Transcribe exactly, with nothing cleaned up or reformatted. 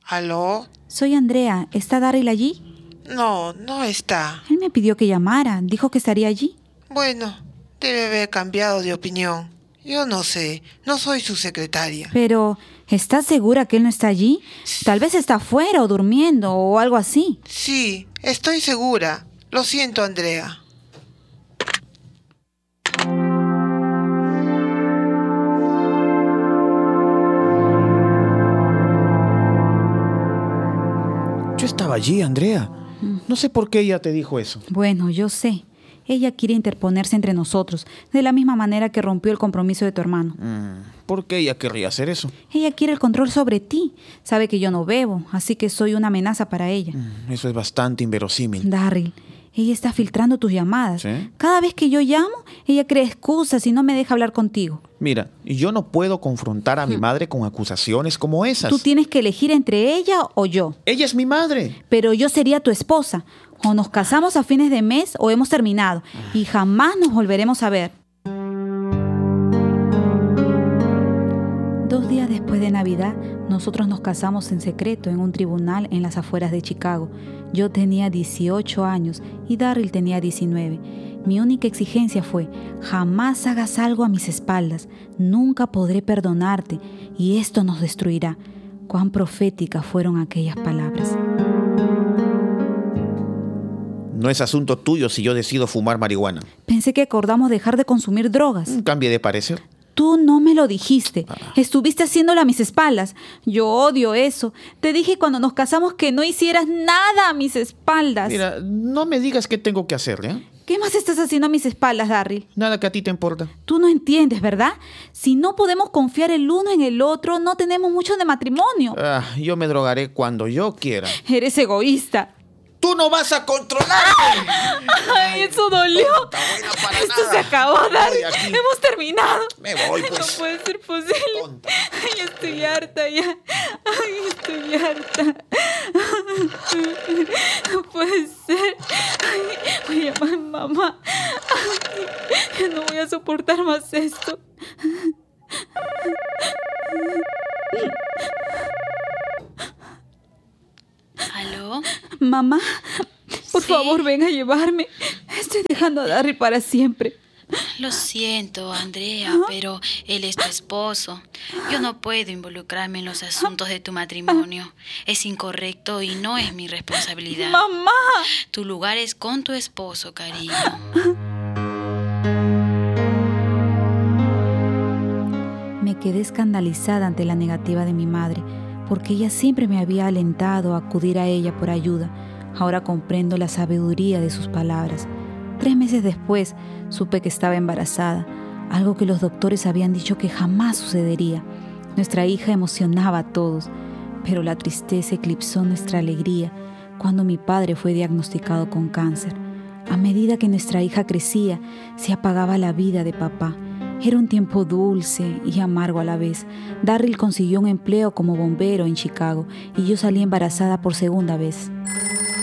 ¿Aló? Soy Andrea. ¿Está Darryl allí? No, no está. Él me pidió que llamara. Dijo que estaría allí. Bueno, debe haber cambiado de opinión. Yo no sé, no soy su secretaria. Pero, ¿estás segura que él no está allí? Tal vez está afuera o durmiendo o algo así. Sí, estoy segura. Lo siento, Andrea. Yo estaba allí, Andrea. No sé por qué ella te dijo eso. Bueno, yo sé. Ella quiere interponerse entre nosotros, de la misma manera que rompió el compromiso de tu hermano. Mm, ¿Por qué ella querría hacer eso? Ella quiere el control sobre ti. Sabe que yo no bebo, así que soy una amenaza para ella. Mm, Eso es bastante inverosímil. Darryl, ella está filtrando tus llamadas. ¿Sí? Cada vez que yo llamo, ella crea excusas y no me deja hablar contigo. Mira, yo no puedo confrontar a mi madre con acusaciones como esas. Tú tienes que elegir entre ella o yo. Ella es mi madre. Pero yo sería tu esposa. O nos casamos a fines de mes o hemos terminado. Y jamás nos volveremos a ver. Dos días después de Navidad, nosotros nos casamos en secreto en un tribunal en las afueras de Chicago. Yo tenía dieciocho años y Darryl tenía diecinueve. Mi única exigencia fue: jamás hagas algo a mis espaldas. Nunca podré perdonarte y esto nos destruirá. Cuán proféticas fueron aquellas palabras. No es asunto tuyo si yo decido fumar marihuana. Pensé que acordamos dejar de consumir drogas. Cambie de parecer. Tú no me lo dijiste. Estuviste haciéndolo a mis espaldas. Yo odio eso. Te dije cuando nos casamos que no hicieras nada a mis espaldas. Mira, no me digas qué tengo que hacer, ¿eh? ¿Qué más estás haciendo a mis espaldas, Darryl? Nada que a ti te importa. Tú no entiendes, ¿verdad? Si no podemos confiar el uno en el otro, no tenemos mucho de matrimonio. Ah, yo me drogaré cuando yo quiera. Eres egoísta. ¡Tú no vas a controlarme! ¡Ay, eso dolió! Tonta, buena para Esto nada. se acabó, Darryl. Voy aquí. Hemos terminado. Me voy, pues. No puede ser posible. Tonta. Ay, estoy harta ya. Ay, estoy harta. No puede ser. Ay, voy a llamar a mamá. Ay, ya no voy a soportar más esto. ¿Aló? Mamá, por Sí. favor, ven a llevarme. Estoy dejando a Darryl para siempre. Lo siento, Andrea, pero él es tu esposo. Yo no puedo involucrarme en los asuntos de tu matrimonio. Es incorrecto y no es mi responsabilidad. ¡Mamá! Tu lugar es con tu esposo, cariño. Me quedé escandalizada ante la negativa de mi madre, porque ella siempre me había alentado a acudir a ella por ayuda. Ahora comprendo la sabiduría de sus palabras. Tres meses después, supe que estaba embarazada, algo que los doctores habían dicho que jamás sucedería. Nuestra hija emocionaba a todos, pero la tristeza eclipsó nuestra alegría cuando mi padre fue diagnosticado con cáncer. A medida que nuestra hija crecía, se apagaba la vida de papá. Era un tiempo dulce y amargo a la vez. Darryl consiguió un empleo como bombero en Chicago y yo salí embarazada por segunda vez.